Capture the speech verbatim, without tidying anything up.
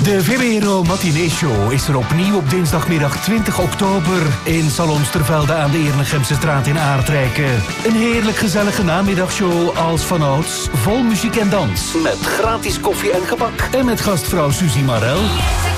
De VWRO Matinee Show is er opnieuw op dinsdagmiddag twintig oktober in Salon Stervelde aan de Ernegemse straat in Aardrijken. Een heerlijk gezellige namiddagshow als vanouds, vol muziek en dans. Met gratis koffie en gebak. En met gastvrouw Suzy Marel.